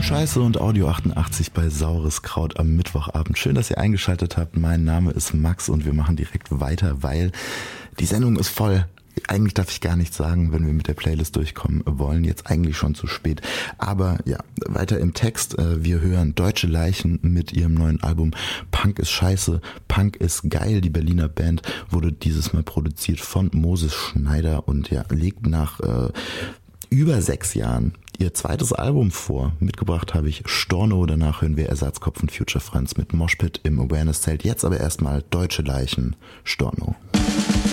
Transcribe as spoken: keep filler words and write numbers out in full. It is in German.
Scheiße und Audio achtundachtzig bei Saures Kraut am Mittwochabend. Schön, dass ihr eingeschaltet habt. Mein Name ist Max und wir machen direkt weiter, weil die Sendung ist voll. Eigentlich darf ich gar nichts sagen, wenn wir mit der Playlist durchkommen wollen. Jetzt eigentlich schon zu spät. Aber ja, weiter im Text. Wir hören Deutsche Leichen mit ihrem neuen Album Punk ist scheiße, Punk ist geil. Die Berliner Band wurde dieses Mal produziert von Moses Schneider und ja, legt nach äh, über sechs Jahren ihr zweites Album vor. Mitgebracht habe ich Storno, danach hören wir Ersatzkopf und Future Franz mit Moshpit im Awareness-Zelt. Jetzt aber erstmal Deutsche Leichen, Storno.